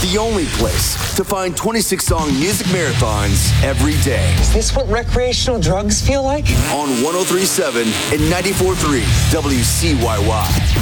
The only place to find 26-song music marathons every day. Is this what recreational drugs feel like? On 103.7 and 94.3 WCYY.